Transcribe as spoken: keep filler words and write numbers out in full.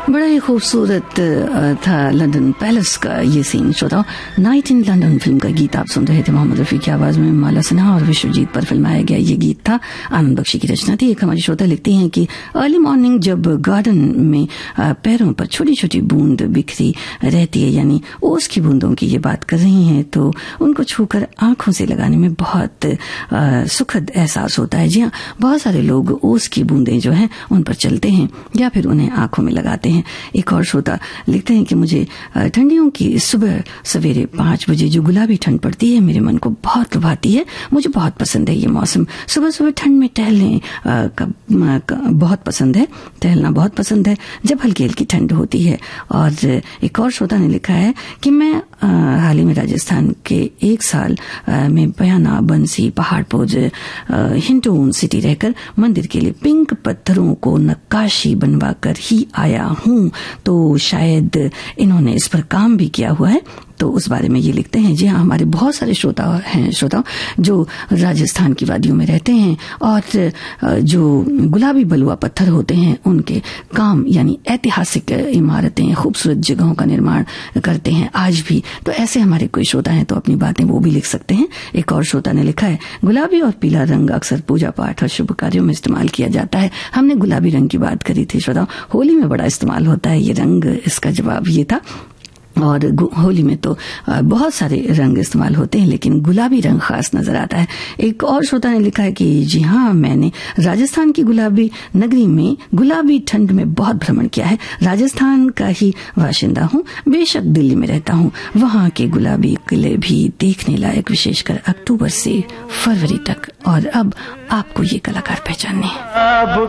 बड़ा ही खूबसूरत था लंदन पैलेस का ये scene. श्रोताओ, night in London film का गीत आप सुन रहे थे। मोहम्मद रफी की आवाज में माला सिन्हा और विश्वजीत पर फिल्माया गया ये गीत था। आनंद बख्शी की रचना थी। एक हमारी श्रोता लिखती हैं कि अर्ली मॉर्निंग जब गार्डन में पैरों पर छोटी छोटी बूंद बिखरी रहती है, यानी ओस की बूंदों की ये बात कर रही हैं, तो उनको छूकर आंखों से लगाने में बहुत सुखद एहसास होता है। जी हाँ, बहुत सारे लोग ओस की बूंदें जो हैं उन पर चलते हैं या फिर उन्हें आंखों में लगाते हैं। एक और श्रोता लिखते हैं कि मुझे ठंडियों की सुबह सवेरे पांच बजे जो गुलाबी ठंड पड़ती है मेरे मन को बहुत लुभाती है। मुझे बहुत पसंद है ये मौसम। सुबह सुबह ठंड में टहलने बहुत पसंद है, टहलना बहुत पसंद है जब हल्की हल्की ठंड होती है। और एक और श्रोता ने लिखा है कि मैं हाल ही में राजस्थान के एक साल में बयाना, बंसी, पहाड़पुर, हिंडौन सिटी रहकर मंदिर के लिए पिंक पत्थरों को नक्काशी बनवा कर ही आया हूं। तो शायद इन्होंने इस पर काम भी किया हुआ है, तो उस बारे में ये लिखते हैं। जी हाँ, हमारे बहुत सारे श्रोता हैं श्रोता जो राजस्थान की वादियों में रहते हैं और जो गुलाबी बलुआ पत्थर होते हैं उनके काम यानी ऐतिहासिक इमारतें, खूबसूरत जगहों का निर्माण करते हैं आज भी। तो ऐसे हमारे कोई श्रोता हैं तो अपनी बातें वो भी लिख सकते हैं। एक और श्रोता ने लिखा है, गुलाबी और पीला रंग अक्सर पूजा पाठ और शुभ कार्यों में इस्तेमाल किया जाता है। हमने गुलाबी रंग की बात करी थी श्रोता। होली में बड़ा इस्तेमाल होता है ये रंग, इसका जवाब ये था। और होली में तो बहुत सारे रंग इस्तेमाल होते हैं लेकिन गुलाबी रंग खास नजर आता है। एक और श्रोता ने लिखा है कि जी हाँ, मैंने राजस्थान की गुलाबी नगरी में गुलाबी ठंड में बहुत भ्रमण किया है। राजस्थान का ही बाशिंदा हूँ, बेशक दिल्ली में रहता हूँ। वहाँ के गुलाबी किले भी देखने लायक, विशेषकर अक्टूबर से फरवरी तक। और अब आपको ये कलाकार पहचानने हैं।